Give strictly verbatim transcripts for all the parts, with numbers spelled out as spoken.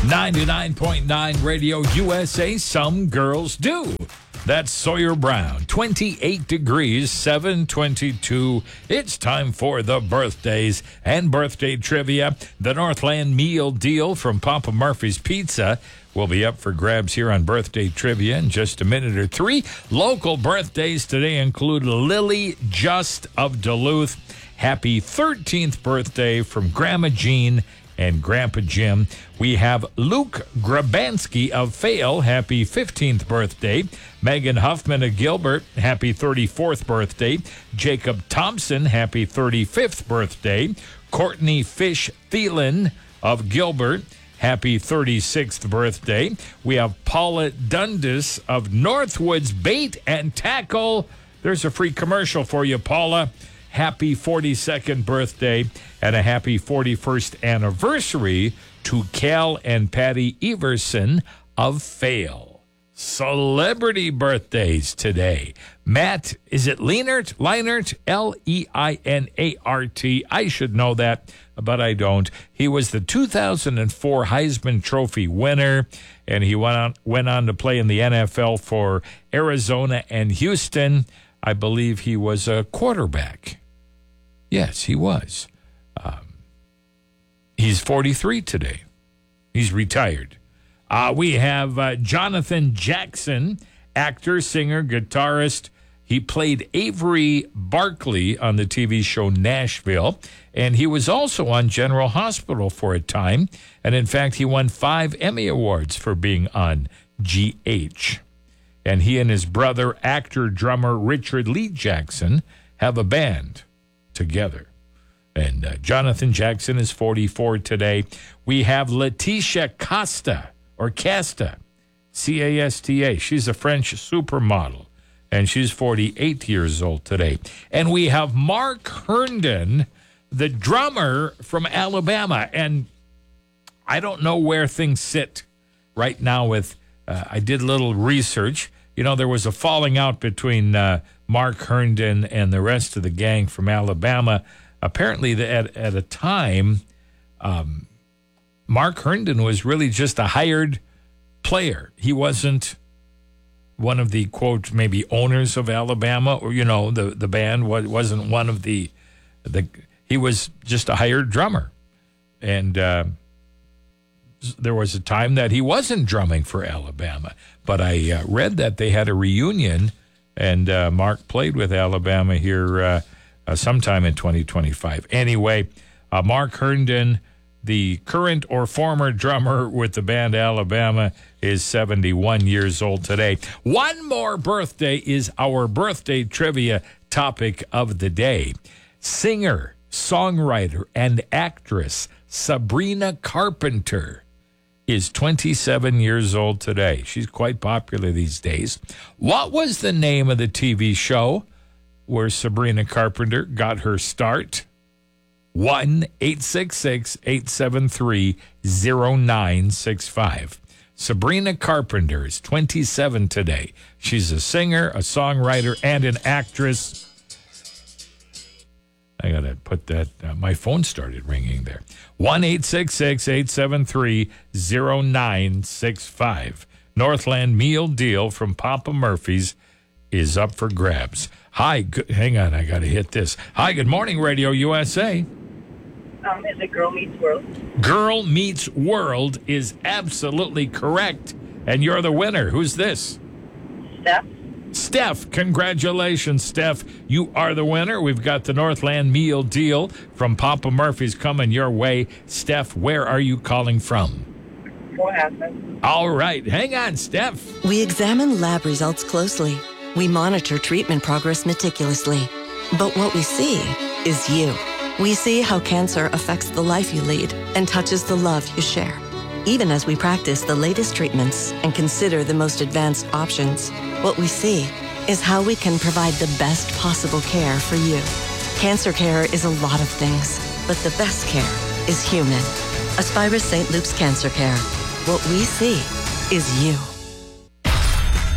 ninety-nine point nine Radio U S A, some girls do. That's Sawyer Brown, twenty-eight degrees, seven twenty-two. It's time for the birthdays and birthday trivia. The Northland Meal Deal from Papa Murphy's Pizza will be up for grabs here on Birthday Trivia in just a minute or three. Local birthdays today include Lily Just of Duluth. Happy thirteenth birthday from Grandma Jean and Grandpa Jim. We have Luke Grabansky of Fayal. Happy fifteenth birthday. Megan Huffman of Gilbert. Happy thirty-fourth birthday. Jacob Thompson. Happy thirty-fifth birthday. Courtney Fish Thielen of Gilbert. Happy thirty-sixth birthday. We have Paula Dundas of Northwoods Bait and Tackle. There's a free commercial for you, Paula. Happy forty-second birthday and a happy forty-first anniversary to Cal and Patty Everson of Fayal. Celebrity birthdays today. Matt, is it Leinart? Leinart? L E I N A R T. I should know that, but I don't. He was the two thousand four Heisman Trophy winner, and he went on, went on to play in the N F L for Arizona and Houston. I believe he was a quarterback. Yes, he was. Um, he's forty-three today. He's retired. Uh, we have uh, Jonathan Jackson, actor, singer, guitarist. He played Avery Barkley on the T V show Nashville, and he was also on General Hospital for a time. And in fact, he won five Emmy Awards for being on G H. And he and his brother, actor, drummer Richard Lee Jackson, have a band together. And uh, Jonathan Jackson is forty-four today. We have Letitia Costa, or Casta, C A S T A. She's a French supermodel, and she's forty-eight years old today. And we have Mark Herndon, the drummer from Alabama. And I don't know where things sit right now with, uh, I did a little research. You know, there was a falling out between uh, Mark Herndon and the rest of the gang from Alabama. Apparently, the, at, at a time, um, Mark Herndon was really just a hired player. He wasn't one of the, quote, maybe owners of Alabama, or, you know, the, the band wasn't one of the, the, he was just a hired drummer. And uh, there was a time that he wasn't drumming for Alabama. But I uh, read that they had a reunion, and uh, Mark played with Alabama here uh, uh, sometime in twenty twenty-five. Anyway, uh, Mark Herndon, the current or former drummer with the band Alabama, is seventy-one years old today. One more birthday is our birthday trivia topic of the day. Singer, songwriter, and actress Sabrina Carpenter is twenty-seven years old today. She's quite popular these days. What was the name of the T V show where Sabrina Carpenter got her start? one eight six six, eight seven three, zero nine six five. Sabrina Carpenter is twenty-seven today. She's a singer, a songwriter, and an actress. I got to put that, uh, my phone started ringing there. one eight six six, eight seven three, zero nine six five. Northland Meal Deal from Papa Murphy's is up for grabs. Hi, good, hang on, I got to hit this. Hi, good morning, Radio U S A. Um, is it Girl Meets World? Girl Meets World is absolutely correct, and you're the winner. Who's this? Steph. Steph, congratulations, Steph. You are the winner. We've got the Northland Meal Deal from Papa Murphy's coming your way. Steph, where are you calling from? Cohasset. All right. Hang on, Steph. We examine lab results closely. We monitor treatment progress meticulously. But what we see is you. We see how cancer affects the life you lead and touches the love you share. Even as we practice the latest treatments and consider the most advanced options, what we see is how we can provide the best possible care for you. Cancer care is a lot of things, but the best care is human. Aspirus Saint Luke's Cancer Care. What we see is you.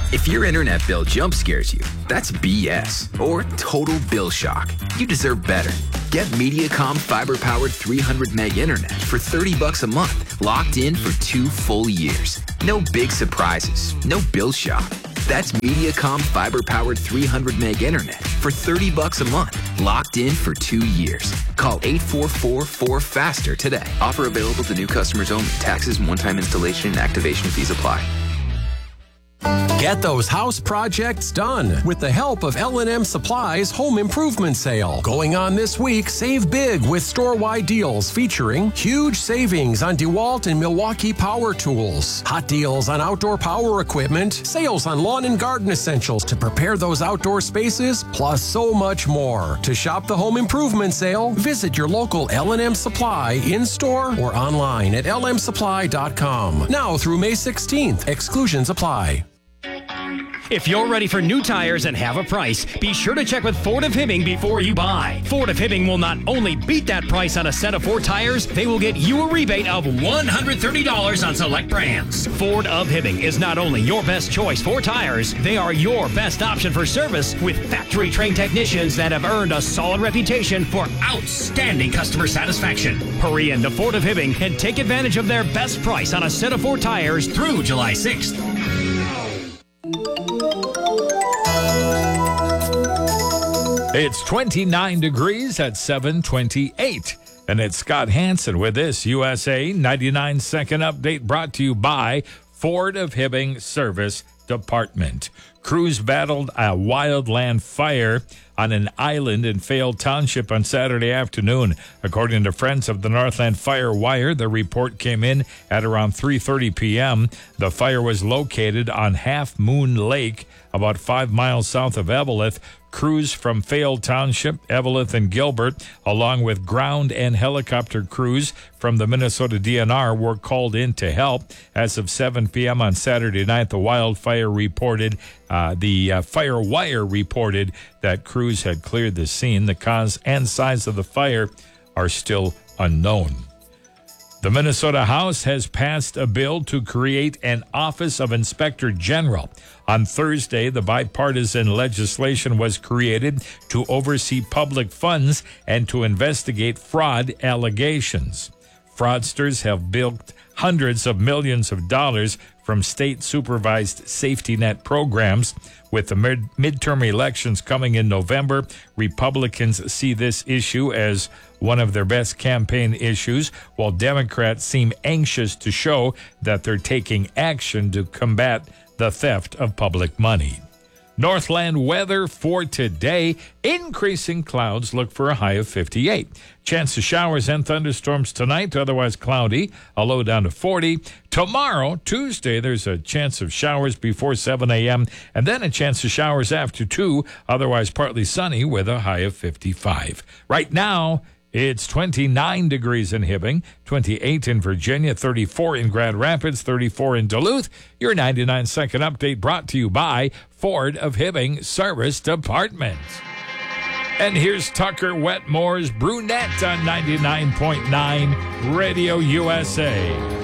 If your internet bill jump scares you, that's B S or total bill shock. You deserve better. Get Mediacom fiber-powered three hundred meg internet for thirty bucks a month, locked in for two full years. No big surprises, no bill shock. That's Mediacom fiber-powered three hundred meg internet for thirty bucks a month, locked in for two years. Call eight four four four FASTER today. Offer available to new customers only. Taxes and one-time installation and activation fees apply. Get those house projects done with the help of L and M Supply's Home Improvement Sale. Going on this week, save big with store-wide deals featuring huge savings on DeWalt and Milwaukee power tools, hot deals on outdoor power equipment, sales on lawn and garden essentials to prepare those outdoor spaces, plus so much more. To shop the Home Improvement Sale, visit your local L and M Supply in-store or online at L M supply dot com. Now through May sixteenth, exclusions apply. If you're ready for new tires and have a price, be sure to check with Ford of Hibbing before you buy. Ford of Hibbing will not only beat that price on a set of Ford tires, they will get you a rebate of one hundred thirty dollars on select brands. Ford of Hibbing is not only your best choice for tires, they are your best option for service with factory-trained technicians that have earned a solid reputation for outstanding customer satisfaction. Hurry in to Ford of Hibbing and take advantage of their best price on a set of Ford tires through July sixth. It's twenty-nine degrees at seven twenty-eight. And it's Scott Hansen with this U S A ninety-nine second update brought to you by Ford of Hibbing Service Department. Crews battled a wildland fire on an island in Fayette Township on Saturday afternoon. According to Friends of the Northland Fire Wire, the report came in at around three thirty p.m. The fire was located on Half Moon Lake, about five miles south of Eveleth. Crews from Fayette Township, Eveleth, and Gilbert, along with ground and helicopter crews from the Minnesota D N R, were called in to help. As of seven p.m. on Saturday night, the wildfire reported, uh, the uh, Fire Wire reported that crews had cleared the scene. The cause and size of the fire are still unknown. The Minnesota House has passed a bill to create an Office of Inspector General. On Thursday, the bipartisan legislation was created to oversee public funds and to investigate fraud allegations. Fraudsters have bilked hundreds of millions of dollars from state-supervised safety net programs. With the mid- midterm elections coming in November, Republicans see this issue as one of their best campaign issues, while Democrats seem anxious to show that they're taking action to combat the theft of public money. Northland weather for today. Increasing clouds, look for a high of fifty-eight. Chance of showers and thunderstorms tonight, otherwise cloudy, a low down to forty. Tomorrow, Tuesday, there's a chance of showers before seven a.m. and then a chance of showers after two, otherwise partly sunny with a high of fifty-five. Right now, it's twenty-nine degrees in Hibbing, twenty-eight in Virginia, thirty-four in Grand Rapids, thirty-four in Duluth. Your ninety-nine second update brought to you by Ford of Hibbing Service Department. And here's Tucker Wetmore's Brunette on ninety-nine point nine Radio U S A.